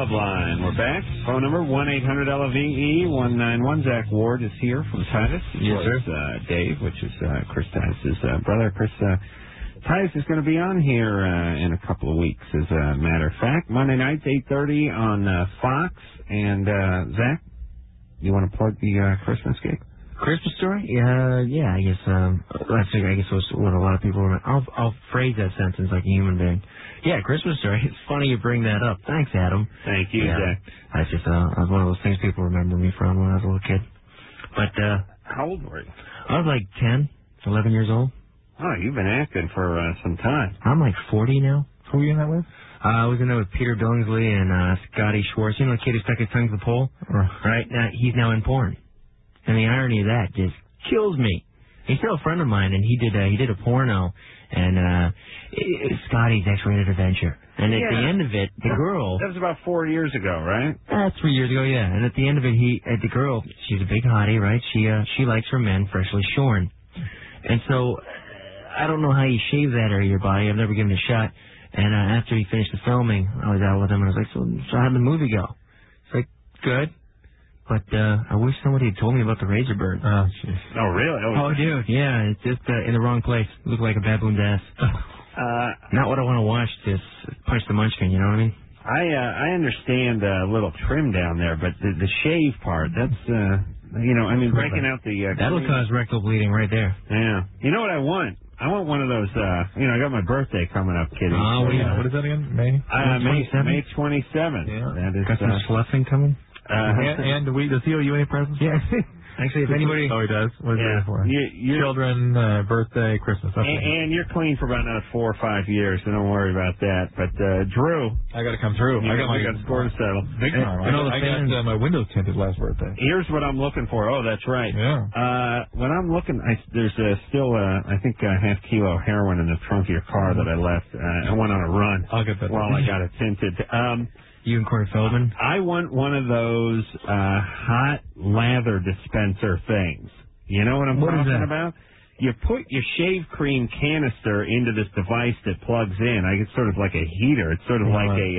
Love Line. We're back. Phone number 1-800-LOVE-191. Zach Ward is here from Titus. Yes, sir. Dave, which is Chris Titus' brother. Chris Titus is going to be on here in a couple of weeks, as a matter of fact. Monday nights, 8:30 on Fox. And Zach, you want to plug the Christmas gig? Christmas story? Yeah, I guess, last week, I guess was what a lot of people remember. I'll phrase that sentence like a human being. Yeah, Christmas story. It's funny you bring that up. Thanks, Adam. Thank you, Zach. That's just, one of those things people remember me from when I was a little kid. But, how old were you? I was like 10, 11 years old. Oh, you've been acting for some time. I'm like 40 now. Who were you in that with? I was in there with Peter Billingsley and Scotty Schwartz. You know the kid who stuck his tongue to the pole? Right? Now, he's now in porn. And the irony of that just kills me. He's still a friend of mine, and he did a porno, and Scotty's X-rated adventure. And at the end of it, the girl... That was about 4 years ago, right? 3 years ago, yeah. And at the end of it, the girl, she's a big hottie, right? She likes her men freshly shorn. And so, I don't know how you shave that area of your body. I've never given it a shot. And after he finished the filming, I was out with him, and I was like, so how'd the movie go? It's like, good. But I wish somebody had told me about the razor burn. Oh, jeez. Oh, really? Oh, dude, yeah. It's just in the wrong place. It looked like a baboon's ass. Not what I want to watch, just punch the munchkin, you know what I mean? I understand a little trim down there, but the shave part, that's, breaking out the... That'll cause rectal bleeding right there. Yeah. You know what I want? I want one of those, I got my birthday coming up, kiddies. Oh, yeah. What is that again? May? May 27th. Yeah. That is, got some sloughing coming? And does he owe you any presents? Yeah. Actually, if anybody... Oh, he does? What is it for? Children, birthday, Christmas. Okay. And you're clean for about another 4 or 5 years, so don't worry about that. But, Drew... I got to come through. I got score to settle. Big time. I got my windows tinted last birthday. Here's what I'm looking for. Oh, that's right. Yeah. When I'm looking, there's still, I think, a half kilo of heroin in the trunk of your car that I left. I went on a run. I'll get that. While I got it tinted. You and Corey Feldman? I want one of those hot lather dispenser things. You know what I'm talking about? You put your shave cream canister into this device that plugs in. It's sort of like a heater. It's sort of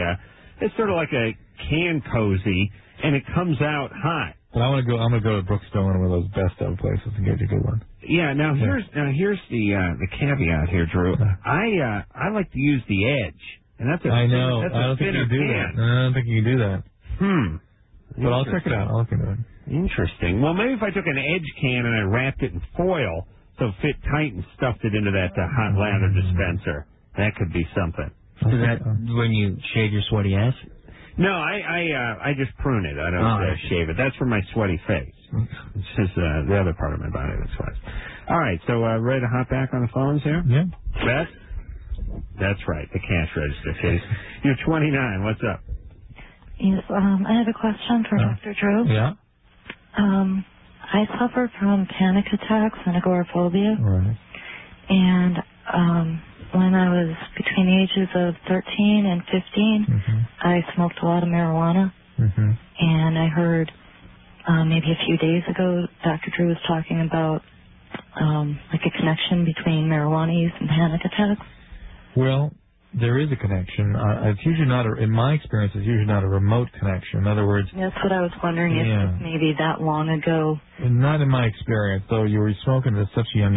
like a can cozy, and it comes out hot. But I'm gonna go to Brookstone, one of those best of places, and get you a good one. Yeah. Now here's the caveat here, Drew. I like to use the edge. And that's I know. I don't think you do that. I don't think you can do that. But I'll check it out. I'll look into it. Interesting. Well, maybe if I took an edge can and I wrapped it in foil so it fit tight and stuffed it into that hot lather dispenser, that could be something. So that when you shave your sweaty ass? No, I just prune it. I don't shave it. That's for my sweaty face. It's just the other part of my body that sweats. All right, so ready to hop back on the phones here? Yeah. Beth? That's right, the cash register case. You're 29. What's up? Yes, I have a question for Dr. Drew. Yeah. I suffer from panic attacks and agoraphobia. Right. And when I was between the ages of 13 and 15, I smoked a lot of marijuana. And I heard maybe a few days ago, Dr. Drew was talking about like a connection between marijuana use and panic attacks. Well, there is a connection. It's usually not, in my experience, it's usually not a remote connection. In other words... That's what I was wondering, if maybe that long ago. Not in my experience, though you were smoking at such a young